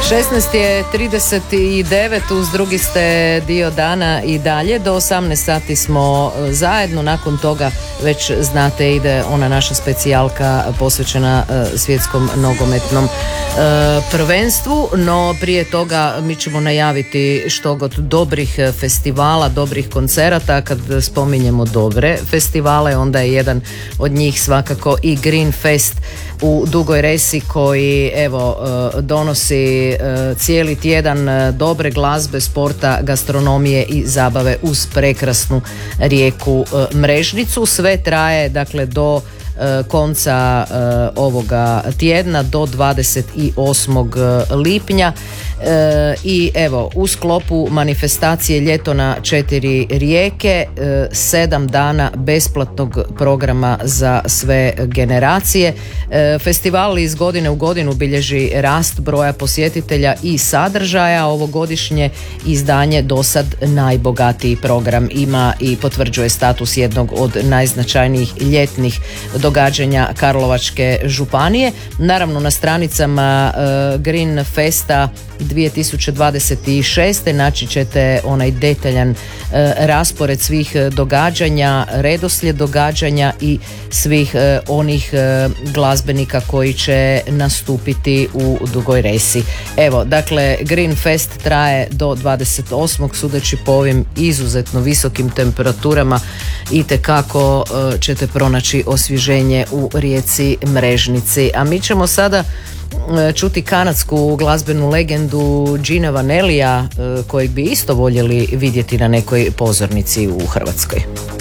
16 je 39, uz drugi ste dio dana i dalje. Do 18 sati smo zajedno, nakon toga već znate ide ona naša specijalka posvećena svjetskom nogometnom prvenstvu. No prije toga mi ćemo najaviti što god dobrih festivala, dobrih koncerata. Kad spominjemo dobre festivale, onda je jedan od njih svakako i Green Fest u Dugoj Resi, koji evo donosi cijeli tjedan dobre glazbe, sporta, gastronomije i zabave uz prekrasnu rijeku Mrežnicu. Sve traje dakle do konca ovoga tjedna, do 28. lipnja. I evo, u sklopu manifestacije Ljeto na 4 rijeke, 7 dana besplatnog programa za sve generacije. Festival iz godine u godinu bilježi rast broja posjetitelja i sadržaja. Ovogodišnje izdanje dosad najbogatiji program ima i potvrđuje status jednog od najznačajnijih ljetnih događanja Karlovačke županije. Naravno, na stranicama Green Festa 2026. naći ćete onaj detaljan raspored svih događanja, redoslijed događanja i svih onih glazbenika koji će nastupiti u Dugoj Resi. Evo, dakle, Green Fest traje do 28. Sudeći po ovim izuzetno visokim temperaturama, itekako ćete pronaći osvježenje u rijeci Mrežnici. A mi ćemo sada čuti kanadsku glazbenu legendu Gina Vanellija, kojeg bi isto voljeli vidjeti na nekoj pozornici u Hrvatskoj.